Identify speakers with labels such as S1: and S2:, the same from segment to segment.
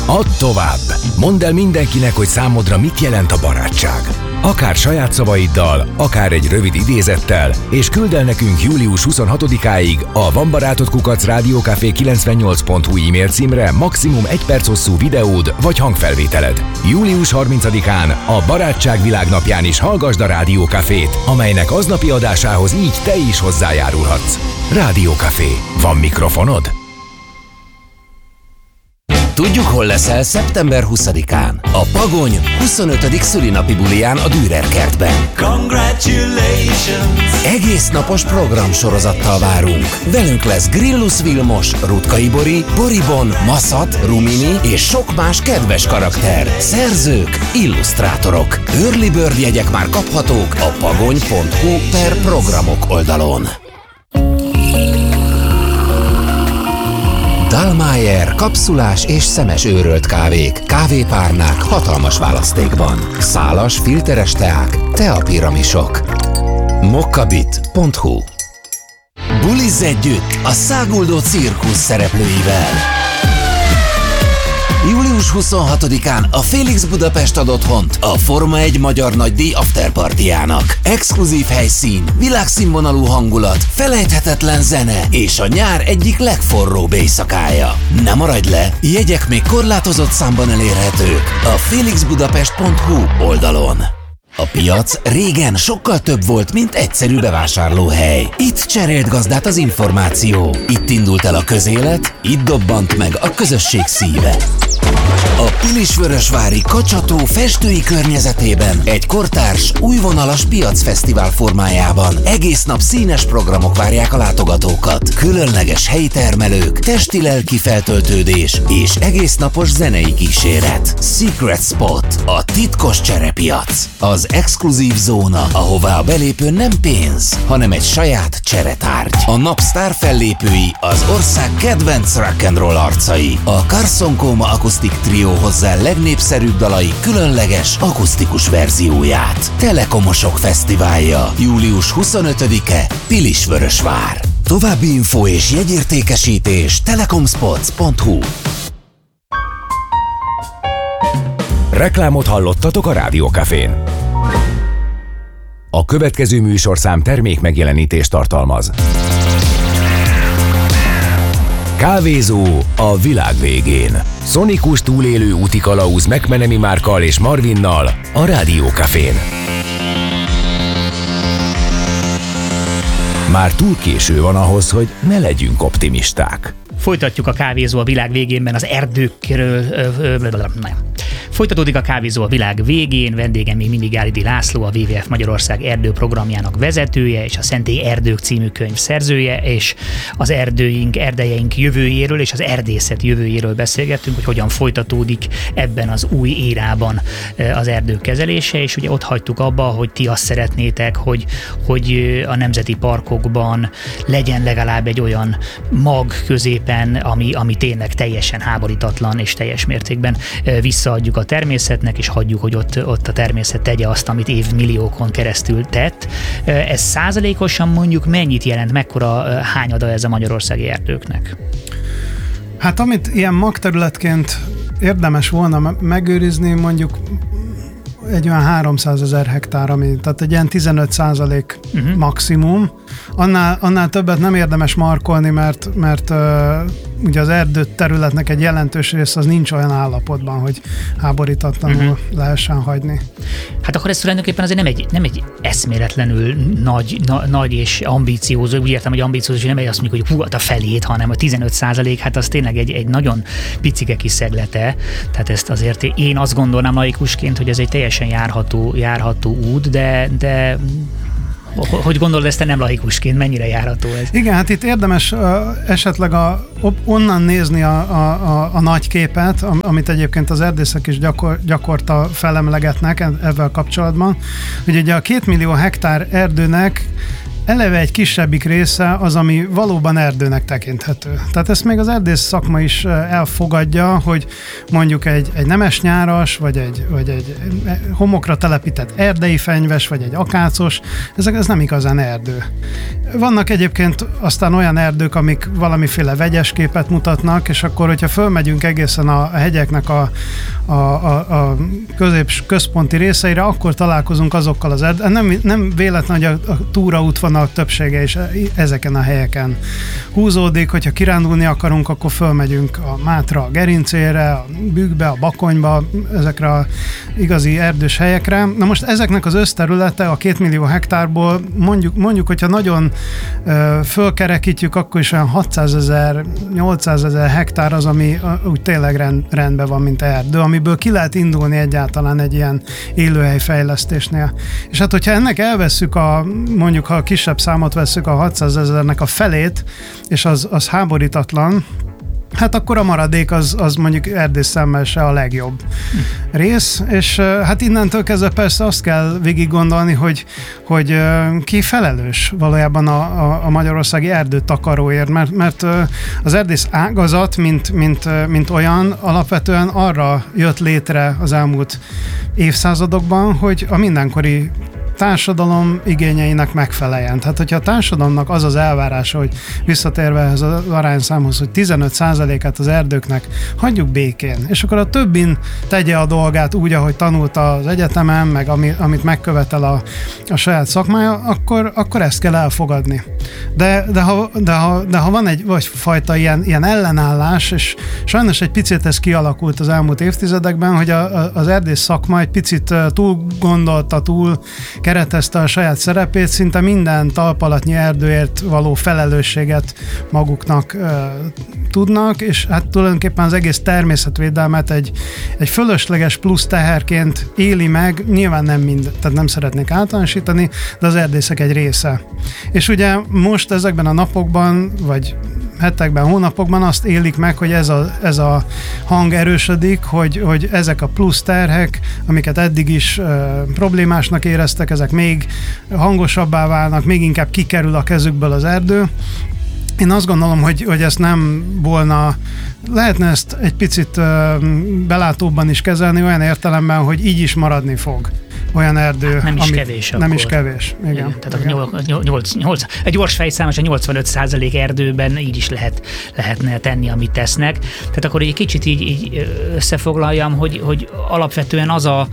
S1: Add tovább! Mondd el mindenkinek, hogy számodra mit jelent a barátság. Akár saját szavaiddal, akár egy rövid idézettel, és küld el nekünk július 26-áig a vanbarátod@rádiókafé98.hu e-mail címre maximum 1 perc hosszú videód vagy hangfelvételed. Július 30-án a Barátság Világnapján is hallgasd a Rádiókafét, amelynek aznapi adásához így te is hozzájárulhatsz. Rádiókafé. Van mikrofonod?
S2: Tudjuk, hol leszel szeptember 20-án? A Pagony 25. szülinapi buliján a Dürer kertben.
S3: Congratulations!
S2: Egész napos programsorozattal várunk. Velünk lesz Grillus Vilmos, Rutkay Bori, Boribon, Maszat, Rumini és sok más kedves karakter. Szerzők, illusztrátorok. Early Bird jegyek már kaphatók a pagony.hu/programok oldalon. Dallmayr kapszulás és szemes őrölt kávék, kávépárnák hatalmas választékban. Szálas, filteres teák, teapiramisok. mokkabit.hu. Bulizz együtt a száguldó cirkusz szereplőivel. Július 26-án a Felix Budapest ad otthont a Forma 1 magyar nagydíj afterpartyjának. Exkluzív helyszín, világszínvonalú hangulat, felejthetetlen zene és a nyár egyik legforróbb éjszakája. Ne maradj le, jegyek még korlátozott számban elérhetők a felixbudapest.hu oldalon. A piac régen sokkal több volt, mint egyszerű bevásárlóhely. Itt cserélt gazdát az információ. Itt indult el a közélet, itt dobbant meg a közösség szíve. A Pilisvörösvári Kacsató festői környezetében egy kortárs, újvonalas piacfesztivál formájában egész nap színes programok várják a látogatókat. Különleges helyi termelők, testi-lelki feltöltődés és egész napos zenei kíséret. Secret Spot, a titkos cserepiac. Az exkluzív zóna, ahová a belépő nem pénz, hanem egy saját cseretárgy. A nap sztár fellépői az ország kedvenc rock'n'roll arcai. A Carson Coma akusztik trió hozzá legnépszerűbb dalai különleges akusztikus verzióját. Telekomosok fesztiválja, július 25-e, Pilisvörösvár. További info és jegyértékesítés telekomspots.hu.
S1: Reklámot hallottatok a Rádiókafén. A következő műsorszám termék megjelenítést tartalmaz. Kávézó a világ végén. Szonikus túlélő úti kalauz McMenemy Márkkal és Marvinnal a Rádiókafén. Már túl késő van ahhoz, hogy ne legyünk optimisták.
S4: Folytatjuk a Kávézó a világ végénben az erdőkről. Folytatódik a Kávézó a világ végén, vendégem még mindig Gálidi László, a WWF Magyarország erdőprogramjának vezetője, és a Szentély Erdők című könyv szerzője, és az erdejeink jövőjéről és az erdészet jövőjéről beszélgettünk, hogy hogyan folytatódik ebben az új érában az erdők kezelése, és ugye ott hagytuk abba, hogy ti azt szeretnétek, hogy a nemzeti parkokban legyen legalább egy olyan mag középen, ami tényleg teljesen háborítatlan és teljes mértékben visszaadjuk a természetnek, és hagyjuk, hogy ott a természet tegye azt, amit évmilliókon keresztül tett. Ez százalékosan mondjuk mennyit jelent, mekkora hányada ez a magyarországi erdőknek?
S5: Hát amit ilyen magterületként érdemes volna megőrizni, mondjuk egy olyan 300 000 hektár, tehát egy ilyen 15% maximum. Annál többet nem érdemes markolni, mert ugye az erdő területnek egy jelentős része az nincs olyan állapotban, hogy háborítatlanul lehessen hagyni. Hát
S4: akkor ez tulajdonképpen azért nem egy eszméletlenül nagy és ambíciózó, úgy értem, hogy ambíciózó, hogy nem azt mondjuk, hogy a felét, hanem a 15%, hát az tényleg egy nagyon picike kis szeglete. Tehát ezt azért én azt gondolnám laikusként, hogy ez egy teljesen járható út, de hogy gondolod ezt te nem laikusként, mennyire járható ez? Igen, hát itt érdemes esetleg onnan nézni a nagy képet, amit egyébként az erdészek is gyakorta felemlegetnek ebben kapcsolatban, hogy ugye a 2 millió hektár erdőnek
S5: eleve egy kisebbik része az, ami valóban erdőnek tekinthető. Tehát ezt még az erdész szakma is elfogadja, hogy mondjuk egy nemesnyáras, vagy egy homokra telepített erdei fenyves, vagy egy akácos, ez nem igazán erdő. Vannak egyébként aztán olyan erdők, amik valamiféle vegyes képet mutatnak, és akkor, hogyha fölmegyünk egészen a hegyeknek a központi részeire, akkor találkozunk azokkal az nem véletlen, hogy a túraútvonal többsége is ezeken a helyeken húzódik, hogyha kirándulni akarunk, akkor fölmegyünk a Mátra, a Gerincére, a Bükkbe, a Bakonyba, ezekre a igazi erdős helyekre. Na most ezeknek az összterülete a 2 millió hektárból mondjuk, hogyha nagyon fölkerekítjük, akkor is olyan 600 000, 800 000 hektár az, ami úgy tényleg rendben van, mint erdő, amiből ki lehet indulni egyáltalán egy ilyen élőhelyfejlesztésnél. És hát, hogyha ennek elvesszük mondjuk, ha a kisebb számot vesszük, a 600 000-nek a felét, és az háborítatlan, hát akkor a maradék az mondjuk erdész szemmel se a legjobb rész, és hát innentől kezdve persze azt kell végig gondolni, hogy ki felelős valójában a magyarországi erdőtakaróért, mert az erdész ágazat, mint olyan, alapvetően arra jött létre az elmúlt évszázadokban, hogy a mindenkori társadalom igényeinek megfeleljen. Tehát, hogyha a társadalomnak az az elvárása, hogy visszatérve ehhez az arányszámhoz, hogy 15%-át az erdőknek hagyjuk békén, és akkor a többin tegye a dolgát úgy, ahogy tanulta az egyetemen, meg amit megkövetel a saját szakmája, akkor ezt kell elfogadni. De ha van egy fajta ilyen ellenállás, és sajnos egy picit ez kialakult az elmúlt évtizedekben, hogy az erdész szakma egy picit túl gondolta, túl keretezte a saját szerepét, szinte minden talpalatnyi erdőért való felelősséget maguknak tudnak, és hát tulajdonképpen az egész természetvédelmet egy fölösleges plusz teherként éli meg, nyilván tehát nem szeretnék általánosítani, de az erdészek egy része. És ugye most ezekben a napokban, vagy hetekben, hónapokban azt élik meg, hogy ez a hang erősödik, hogy ezek a plusz terhek, amiket eddig is problémásnak éreztek, ezek még hangosabbá válnak, még inkább kikerül a kezükből az erdő. Én azt gondolom, hogy ezt nem volna, lehetne ezt egy picit belátóbban is kezelni, olyan értelemben, hogy így is maradni fog olyan erdő,
S4: nem is kevés.
S5: Nem is kevés, igen.
S4: Tehát egy gyors fejszámos, a 85% erdőben így is lehetne tenni, amit tesznek. Tehát akkor egy kicsit így összefoglaljam, hogy alapvetően az a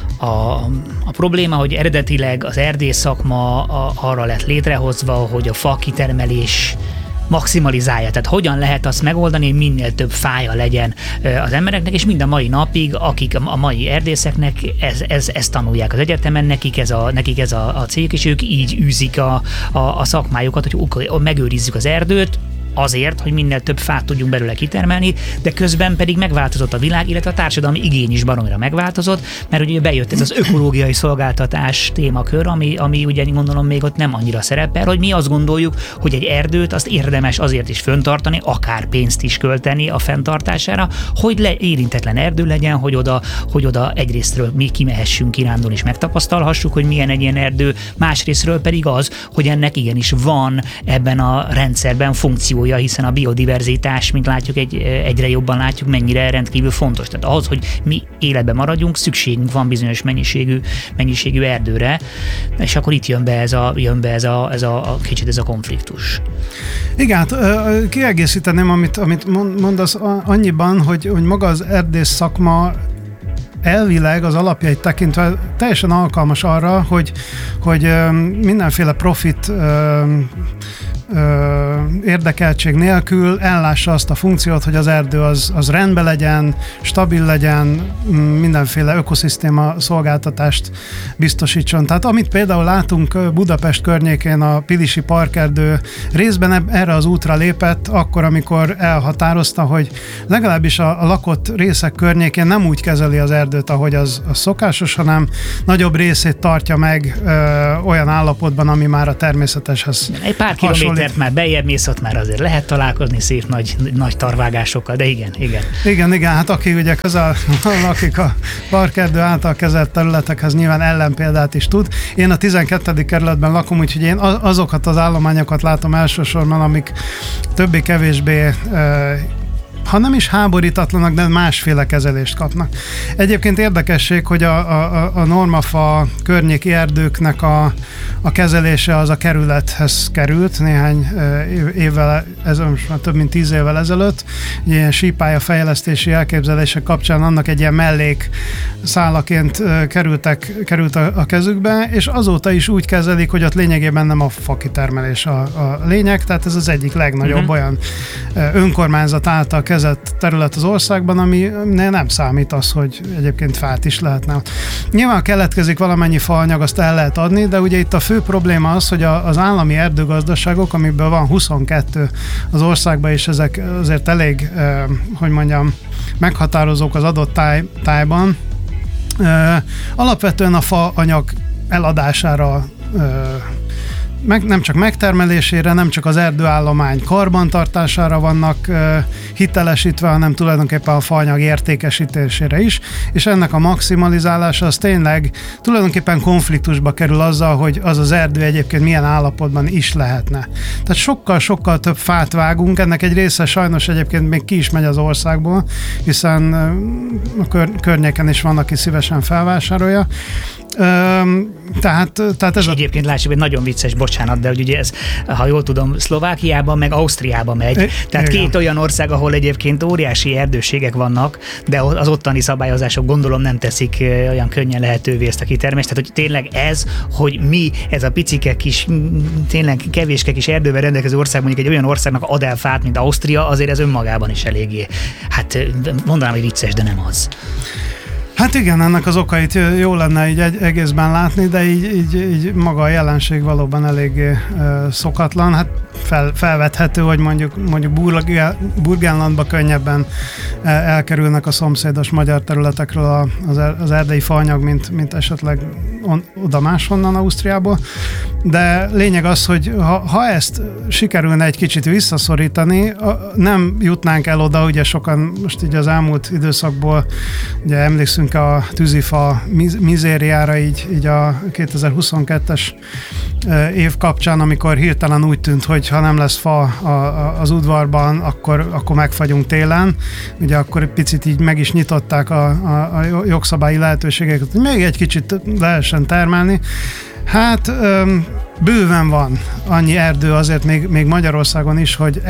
S4: probléma, hogy eredetileg az erdész szakma arra lett létrehozva, hogy a fa kitermelés maximalizálja. Tehát hogyan lehet azt megoldani, hogy minél több fája legyen az embereknek, és mind a mai napig, akik a mai erdészeknek ezt tanulják az egyetemen, nekik ez a céljuk, és ők így űzik a szakmájukat, hogy megőrizzük az erdőt, azért, hogy minél több fát tudjunk belőle kitermelni, de közben pedig megváltozott a világ, illetve a társadalmi igény is baromira megváltozott, mert ugye bejött ez az ökológiai szolgáltatás témakör, ami ugye gondolom még ott nem annyira szerepel, hogy mi azt gondoljuk, hogy egy erdőt azt érdemes azért is fenntartani, akár pénzt is költeni a fenntartására, hogy érintetlen erdő legyen, hogy oda egyrésztről mi kimehessünk kirándulni és megtapasztalhassuk, hogy milyen egy ilyen erdő, másrésztről pedig az, hogy ennek igenis van ebben a rendszerben funkciója, hiszen a biodiverzitás, mint látjuk, egyre jobban látjuk, mennyire rendkívül fontos. Tehát ahhoz, hogy mi életben maradjunk, szükségünk van bizonyos mennyiségű erdőre, és akkor itt jön be ez a kicsit ez a konfliktus.
S5: Igen, kiegészíteném, amit mondasz annyiban, hogy maga az erdész szakma elvileg az alapjait tekintve teljesen alkalmas arra, hogy mindenféle profit érdekeltség nélkül ellássa azt a funkciót, hogy az erdő az rendben legyen, stabil legyen, mindenféle ökoszisztéma szolgáltatást biztosítson. Tehát amit például látunk Budapest környékén, a Pilisi parkerdő részben erre az útra lépett, akkor, amikor elhatározta, hogy legalábbis a lakott részek környékén nem úgy kezeli az erdőt, ahogy az szokásos, hanem nagyobb részét tartja meg olyan állapotban, ami már a természeteshez
S4: egy pár kilométerre métert már bejebb mész, ott már azért lehet találkozni szép nagy tarvágásokkal, de igen.
S5: Igen, hát aki ugye lakik a parkerdő által kezelt területekhez, nyilván ellenpéldát is tud. Én a 12. kerületben lakom, úgyhogy én azokat az állományokat látom elsősorban, amik többé-kevésbé ha nem is háborítatlanak, de másféle kezelést kapnak. Egyébként érdekesség, hogy a normafa környéki erdőknek a kezelése az a kerülethez került néhány évvel, ez most már több mint 10 évvel ezelőtt, ilyen sípálya fejlesztési elképzelések kapcsán annak egy ilyen mellék szálaként került a kezükbe, és azóta is úgy kezelik, hogy ott lényegében nem a fakitermelés a lényeg, tehát ez az egyik legnagyobb olyan önkormányzat által kezett terület az országban, ami nem számít az, hogy egyébként fát is lehetne. Nyilván keletkezik valamennyi faanyag, azt el lehet adni, de ugye itt a fő probléma az, hogy az állami erdőgazdaságok, amiből van 22 az országban, és ezek azért elég, hogy mondjam, meghatározók az adott tájban, alapvetően a faanyag eladására nem csak megtermelésére, nem csak az erdőállomány karbantartására vannak hitelesítve, hanem tulajdonképpen a faanyag értékesítésére is, és ennek a maximalizálása az tényleg tulajdonképpen konfliktusba kerül azzal, hogy az erdő egyébként milyen állapotban is lehetne. Tehát sokkal több fát vágunk, ennek egy része sajnos egyébként még ki is megy az országból, hiszen a környéken is van, aki szívesen felvásárolja. Tehát ez
S4: egyébként lássuk, hogy nagyon vicces, bocsánat, de hogy ugye ez, ha jól tudom, Szlovákiában meg Ausztriában megy. Tehát igen. Két olyan ország, ahol egyébként óriási erdőségek vannak, de az ottani szabályozások gondolom nem teszik olyan könnyen lehetővé ezt a kitermést. Tehát, hogy tényleg ez, hogy mi, ez a picike kis, tényleg kevéske kis erdővel rendelkező ország mondjuk egy olyan országnak ad el fát, mint Ausztria, azért ez önmagában is eléggé, hát mondanám, hogy vicces, de nem az.
S5: Hát igen, ennek az okait jó lenne így egészben látni, de így maga a jelenség valóban eléggé szokatlan. Hát felvethető, hogy mondjuk Burgenlandba könnyebben elkerülnek a szomszédos magyar területekről az erdei faanyag, mint esetleg oda máshonnan Ausztriából. De lényeg az, hogy ha ezt sikerülne egy kicsit visszaszorítani, nem jutnánk el oda, ugye sokan most így az elmúlt időszakból ugye emlékszünk a tűzifa mizériára így a 2022-es év kapcsán, amikor hirtelen úgy tűnt, hogy ha nem lesz fa az udvarban, akkor megfagyunk télen. Ugye akkor egy picit így meg is nyitották a jogszabályi lehetőségeket, hogy még egy kicsit lehessen termelni. Hát bőven van annyi erdő azért még Magyarországon is, hogy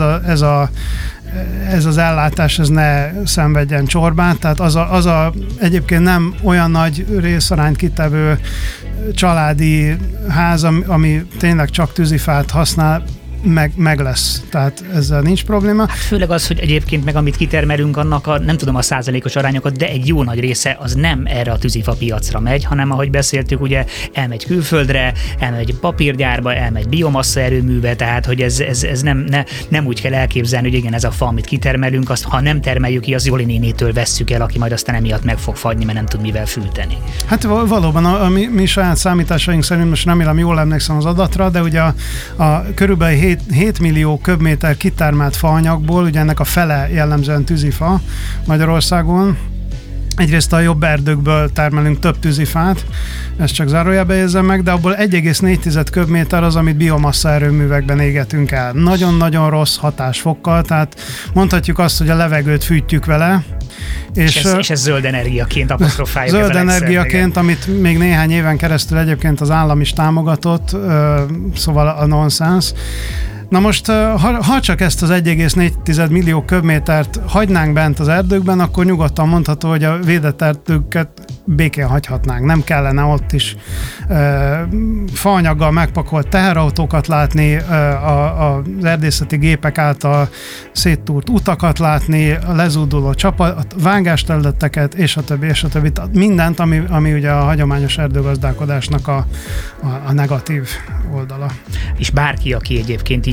S5: ez az ellátás ez ne szenvedjen csorbát, tehát az egyébként nem olyan nagy részarányt kitevő családi ház, ami tényleg csak tűzifát használ, meg lesz. Tehát ezzel nincs probléma.
S4: Hát főleg az, hogy egyébként meg amit kitermelünk, annak nem tudom a százalékos arányokat, de egy jó nagy része az nem erre a tűzifa piacra megy, hanem ahogy beszéltük, ugye elmegy külföldre, elmegy papírgyárba, elmegy biomassa erőműve, tehát hogy ez nem úgy kell elképzelni, hogy igen, ez a fa, amit kitermelünk, azt ha nem termeljük ki, az Joli nénitől vesszük el, aki majd aztán emiatt meg fog fagyni, mert nem tud mivel fűteni. Hát
S5: valóban a mi saját számításaink szerint, most remélem jól emlékszem az adatra, de ugye a körülbelül 7 millió köbméter kitermelt faanyagból, ugye ennek a fele jellemzően tűzifa Magyarországon. Egyrészt a jobb erdőkből termelünk több tűzifát, ezt csak zárójelbe érzem meg, de abból 1,4 köbméter az, amit biomassa erőművekben égetünk el. Nagyon-nagyon rossz hatásfokkal, tehát mondhatjuk azt, hogy a levegőt fűtjük vele.
S4: És ez zöld energiaként apostrofáljuk.
S5: Zöld energiaként, amit még néhány éven keresztül egyébként az állam is támogatott, szóval a nonsens. Na most, ha csak ezt az 1,4 millió köbmétert hagynánk bent az erdőkben, akkor nyugodtan mondható, hogy a védett erdőket békén hagyhatnánk. Nem kellene ott is faanyaggal megpakolt teherautókat látni, az erdészeti gépek által széttúrt utakat látni, a lezúduló vágásterületeket, és a többi. Mindent, ami ugye a hagyományos erdőgazdálkodásnak a negatív oldala.
S4: És bárki, aki egyébként így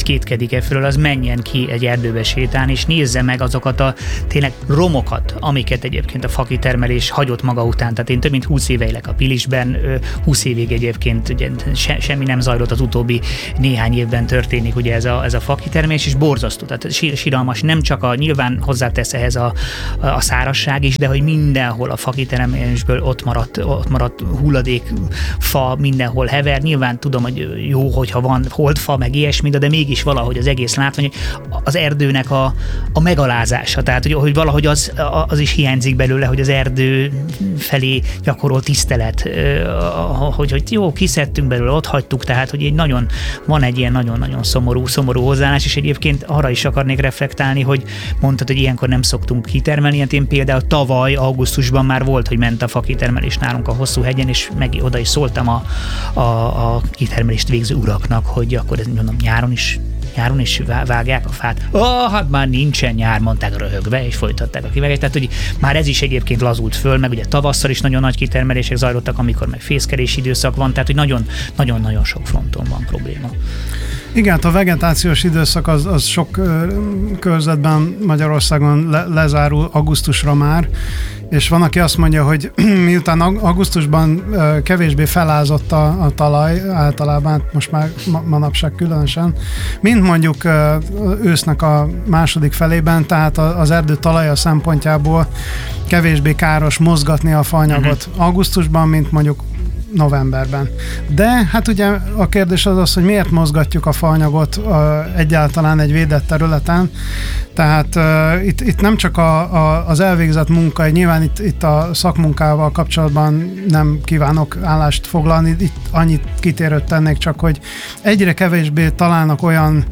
S4: így kétkedik fölől, az menjen ki egy erdőbe sétálni, és nézze meg azokat a tényleg romokat, amiket egyébként a fakitermelés hagyott maga után. Tehát én több mint 20 éve élek a Pilisben, 20 évig egyébként ugye, semmi nem zajlott, az utóbbi néhány évben történik ugye ez a fakitermelés, és borzasztó. Tehát siralmas, nem csak nyilván hozzátesz ehhez a szárazság is, de hogy mindenhol a fakitermelésből ott maradt hulladék, fa mindenhol hever. Nyilván tudom, hogy jó, hogyha van holdfa, meg ilyesmi, de mégis valahogy az egész látvány, az erdőnek a megalázása. Tehát, hogy valahogy az is hiányzik belőle, hogy az erdő felé gyakorolt tisztelet, hogy jó, kiszedtünk belőle, ott hagytuk, tehát, hogy van egy ilyen nagyon-nagyon szomorú hozzáállás, és egyébként arra is akarnék reflektálni, hogy mondtad, hogy ilyenkor nem szoktunk kitermelni. Hát én például tavaly augusztusban már volt, hogy ment a fakitermelés nálunk a Hosszú hegyen, és meg oda is szóltam a kitermelést végző uraknak, hogy akkor ez mondom, nyáron is vágják a fát. Hát már nincsen nyár, mondták röhögve, és folytatták a kivágást. Tehát, hogy már ez is egyébként lazult föl, meg ugye tavasszal is nagyon nagy kitermelések zajlottak, amikor meg fészkelési időszak van, tehát, hogy nagyon-nagyon sok fronton van probléma.
S5: Igen, a vegetációs időszak az sok körzetben Magyarországon lezárul augusztusra már, és van, aki azt mondja, hogy miután augusztusban kevésbé felázott a talaj, általában most már manapság különösen, mint mondjuk ősznek a második felében, tehát az erdő talaja szempontjából kevésbé káros mozgatni a faanyagot augusztusban, mint mondjuk novemberben. De hát ugye a kérdés az, hogy miért mozgatjuk a faanyagot egyáltalán egy védett területen. Tehát itt nem csak az elvégzett munka, nyilván itt a szakmunkával kapcsolatban nem kívánok állást foglalni, itt annyit kitérőt tennék csak, hogy egyre kevésbé találnak olyan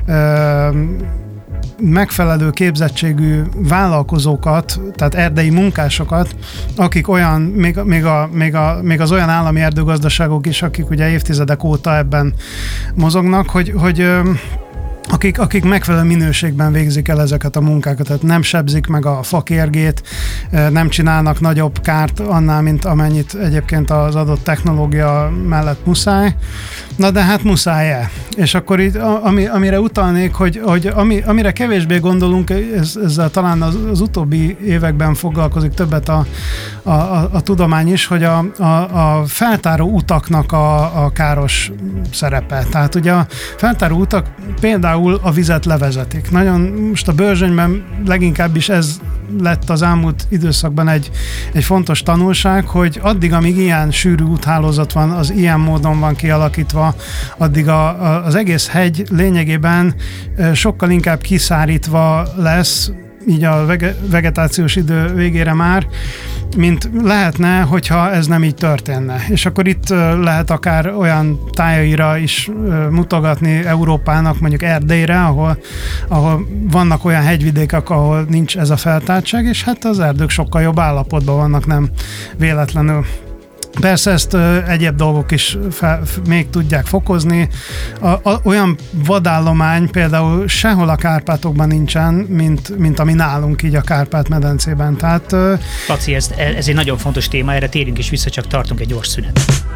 S5: megfelelő képzettségű vállalkozókat, tehát erdei munkásokat, akik olyan, még az olyan állami erdőgazdaságok is, akik ugye évtizedek óta ebben mozognak, hogy akik megfelelő minőségben végzik el ezeket a munkákat, tehát nem sebzik meg a fakérgét, nem csinálnak nagyobb kárt annál, mint amennyit egyébként az adott technológia mellett muszáj. Na de hát muszáj-e? És akkor itt, amire utalnék, hogy amire kevésbé gondolunk, ezzel talán az utóbbi években foglalkozik többet a tudomány is, hogy a feltáró utaknak a káros szerepe. Tehát ugye a feltáró utak például a vizet levezetik. Most a Börzsönyben leginkább is ez lett az elmúlt időszakban egy fontos tanulság, hogy addig, amíg ilyen sűrű úthálózat van, az ilyen módon van kialakítva, addig az egész hegy lényegében sokkal inkább kiszárítva lesz, így a vegetációs idő végére már, mint lehetne, hogyha ez nem így történne. És akkor itt lehet akár olyan tájaira is mutogatni Európának, mondjuk Erdélyre, ahol vannak olyan hegyvidékek, ahol nincs ez a feltártság, és hát az erdők sokkal jobb állapotban vannak, nem véletlenül. Persze ezt egyéb dolgok is még tudják fokozni. Olyan vadállomány például sehol a Kárpátokban nincsen, mint ami nálunk így a Kárpát-medencében. Tehát,
S4: Laci, ez egy nagyon fontos téma, erre térjünk is vissza, csak tartunk egy gyors szünet.